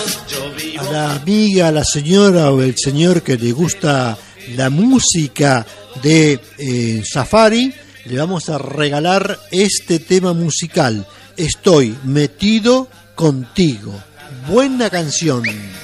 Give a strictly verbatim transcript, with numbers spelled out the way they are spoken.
A la amiga, a la señora o el señor que le gusta la música de eh, Safari, le vamos a regalar este tema musical, Estoy metido contigo. Buena canción.